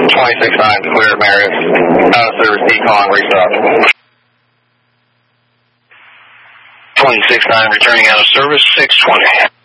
26-9, clear Marriott. Out of service, decon, restock. 26-9, returning out of service, 620.